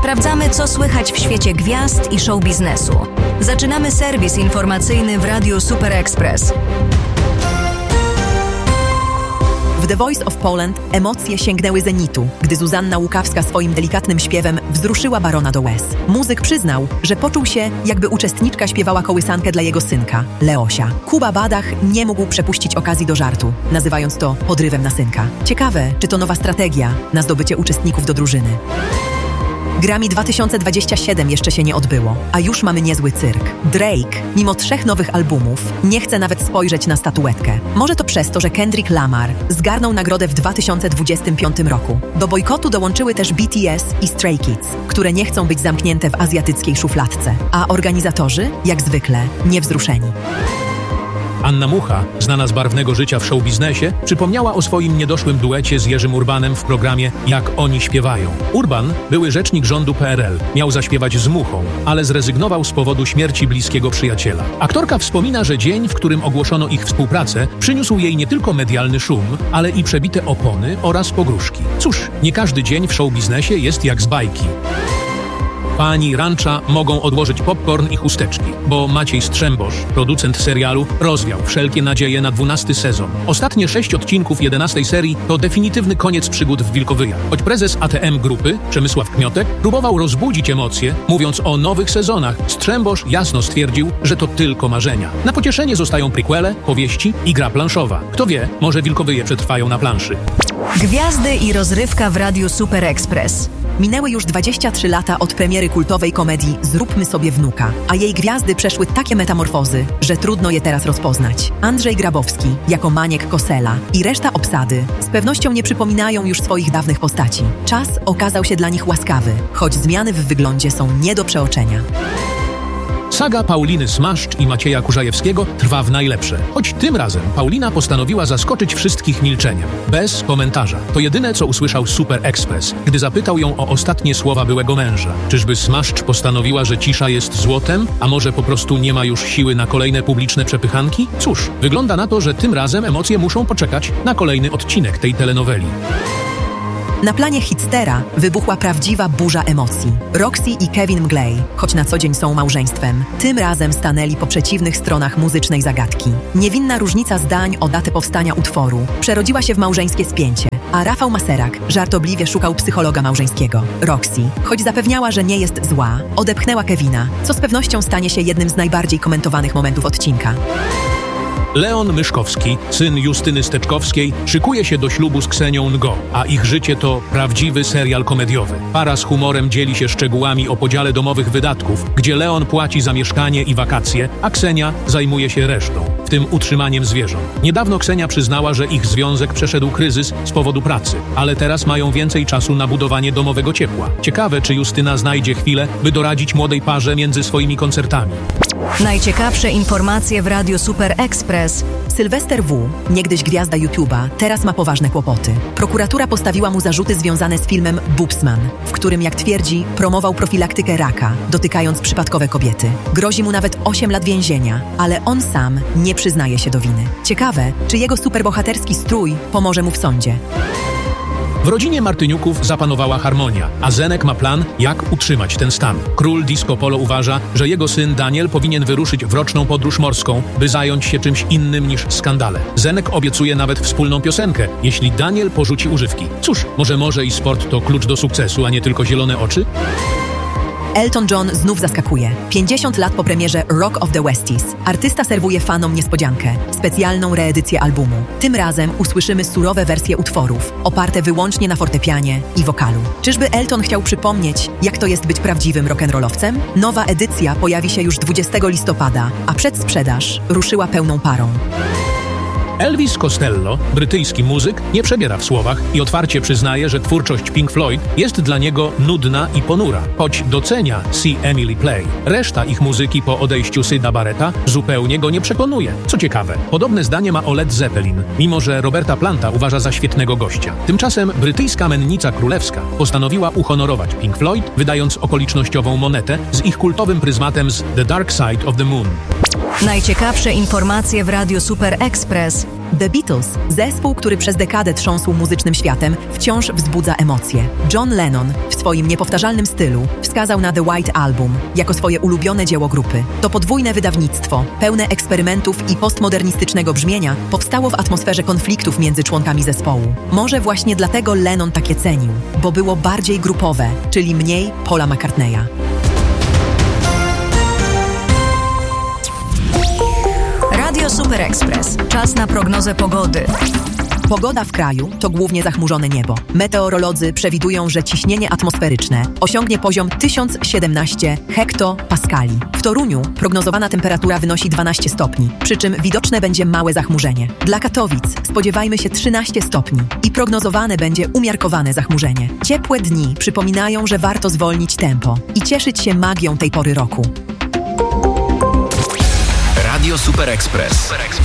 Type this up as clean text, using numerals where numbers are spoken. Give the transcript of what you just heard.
Sprawdzamy, co słychać w świecie gwiazd i show biznesu. Zaczynamy serwis informacyjny w Radiu Super Express. W The Voice of Poland emocje sięgnęły zenitu, gdy Zuzanna Łukawska swoim delikatnym śpiewem wzruszyła Barona do łez. Muzyk przyznał, że poczuł się, jakby uczestniczka śpiewała kołysankę dla jego synka, Leosia. Kuba Badach nie mógł przepuścić okazji do żartu, nazywając to podrywem na synka. Ciekawe, czy to nowa strategia na zdobycie uczestników do drużyny. Grammy 2027 jeszcze się nie odbyło, a już mamy niezły cyrk. Drake, mimo 3 nowych albumów, nie chce nawet spojrzeć na statuetkę. Może to przez to, że Kendrick Lamar zgarnął nagrodę w 2025 roku. Do bojkotu dołączyły też BTS i Stray Kids, które nie chcą być zamknięte w azjatyckiej szufladce. A organizatorzy, jak zwykle, niewzruszeni. Anna Mucha, znana z barwnego życia w showbiznesie, przypomniała o swoim niedoszłym duecie z Jerzym Urbanem w programie Jak oni śpiewają. Urban, były rzecznik rządu PRL, miał zaśpiewać z Muchą, ale zrezygnował z powodu śmierci bliskiego przyjaciela. Aktorka wspomina, że dzień, w którym ogłoszono ich współpracę, przyniósł jej nie tylko medialny szum, ale i przebite opony oraz pogróżki. Cóż, nie każdy dzień w showbiznesie jest jak z bajki. Pani Rancza mogą odłożyć popcorn i chusteczki, bo Maciej Strzembosz, producent serialu, rozwiał wszelkie nadzieje na 12 sezon. Ostatnie 6 odcinków 11 serii to definitywny koniec przygód w Wilkowyjach. Choć prezes ATM Grupy, Przemysław Kmiotek, próbował rozbudzić emocje, mówiąc o nowych sezonach, Strzembosz jasno stwierdził, że to tylko marzenia. Na pocieszenie zostają prequele, powieści i gra planszowa. Kto wie, może Wilkowyje przetrwają na planszy. Gwiazdy i rozrywka w Radiu Super Express. Minęły już 23 lata od premiery kultowej komedii Zróbmy sobie wnuka, a jej gwiazdy przeszły takie metamorfozy, że trudno je teraz rozpoznać. Andrzej Grabowski jako Maniek Kosela i reszta obsady z pewnością nie przypominają już swoich dawnych postaci. Czas okazał się dla nich łaskawy, choć zmiany w wyglądzie są nie do przeoczenia. Saga Pauliny Smaszcz i Macieja Kurzajewskiego trwa w najlepsze. Choć tym razem Paulina postanowiła zaskoczyć wszystkich milczeniem. Bez komentarza. To jedyne, co usłyszał Super Express, gdy zapytał ją o ostatnie słowa byłego męża. Czyżby Smaszcz postanowiła, że cisza jest złotem, a może po prostu nie ma już siły na kolejne publiczne przepychanki? Cóż, wygląda na to, że tym razem emocje muszą poczekać na kolejny odcinek tej telenoweli. Na planie Hitstera wybuchła prawdziwa burza emocji. Roxy i Kevin Mglej, choć na co dzień są małżeństwem, tym razem stanęli po przeciwnych stronach muzycznej zagadki. Niewinna różnica zdań o datę powstania utworu przerodziła się w małżeńskie spięcie, a Rafał Maserak żartobliwie szukał psychologa małżeńskiego. Roxy, choć zapewniała, że nie jest zła, odepchnęła Kevina, co z pewnością stanie się jednym z najbardziej komentowanych momentów odcinka. Leon Myszkowski, syn Justyny Steczkowskiej, szykuje się do ślubu z Ksenią Ngo, a ich życie to prawdziwy serial komediowy. Para z humorem dzieli się szczegółami o podziale domowych wydatków, gdzie Leon płaci za mieszkanie i wakacje, a Ksenia zajmuje się resztą, w tym utrzymaniem zwierząt. Niedawno Ksenia przyznała, że ich związek przeszedł kryzys z powodu pracy, ale teraz mają więcej czasu na budowanie domowego ciepła. Ciekawe, czy Justyna znajdzie chwilę, by doradzić młodej parze między swoimi koncertami. Najciekawsze informacje w Radiu Super Express. Sylwester W., niegdyś gwiazda YouTube'a, teraz ma poważne kłopoty. Prokuratura postawiła mu zarzuty związane z filmem Boobsman, w którym, jak twierdzi, promował profilaktykę raka, dotykając przypadkowe kobiety. Grozi mu nawet 8 lat więzienia, ale on sam nie przyznaje się do winy. Ciekawe, czy jego superbohaterski strój pomoże mu w sądzie. W rodzinie Martyniuków zapanowała harmonia, a Zenek ma plan, jak utrzymać ten stan. Król Disco Polo uważa, że jego syn Daniel powinien wyruszyć w roczną podróż morską, by zająć się czymś innym niż skandale. Zenek obiecuje nawet wspólną piosenkę, jeśli Daniel porzuci używki. Cóż, może i sport to klucz do sukcesu, a nie tylko zielone oczy? Elton John znów zaskakuje. 50 lat po premierze Rock of the Westies. Artysta serwuje fanom niespodziankę. Specjalną reedycję albumu. Tym razem usłyszymy surowe wersje utworów, oparte wyłącznie na fortepianie i wokalu. Czyżby Elton chciał przypomnieć, jak to jest być prawdziwym rock'n'rollowcem? Nowa edycja pojawi się już 20 listopada, a przedsprzedaż ruszyła pełną parą. Elvis Costello, brytyjski muzyk, nie przebiera w słowach i otwarcie przyznaje, że twórczość Pink Floyd jest dla niego nudna i ponura, choć docenia See Emily Play. Reszta ich muzyki po odejściu Syda Barretta zupełnie go nie przekonuje. Co ciekawe, podobne zdanie ma o Led Zeppelin, mimo że Roberta Planta uważa za świetnego gościa. Tymczasem brytyjska mennica królewska postanowiła uhonorować Pink Floyd, wydając okolicznościową monetę z ich kultowym pryzmatem z The Dark Side of the Moon. Najciekawsze informacje w Radiu Super Express. The Beatles, zespół, który przez dekadę trząsł muzycznym światem, wciąż wzbudza emocje. John Lennon w swoim niepowtarzalnym stylu wskazał na The White Album jako swoje ulubione dzieło grupy. To podwójne wydawnictwo, pełne eksperymentów i postmodernistycznego brzmienia, powstało w atmosferze konfliktów między członkami zespołu. Może właśnie dlatego Lennon takie cenił, bo było bardziej grupowe, czyli mniej Paula McCartneya. Radio Super Express. Czas na prognozę pogody. Pogoda w kraju to głównie zachmurzone niebo. Meteorolodzy przewidują, że ciśnienie atmosferyczne osiągnie poziom 1017 hektopaskali. W Toruniu prognozowana temperatura wynosi 12 stopni, przy czym widoczne będzie małe zachmurzenie. Dla Katowic spodziewajmy się 13 stopni i prognozowane będzie umiarkowane zachmurzenie. Ciepłe dni przypominają, że warto zwolnić tempo i cieszyć się magią tej pory roku. Radio Super Express.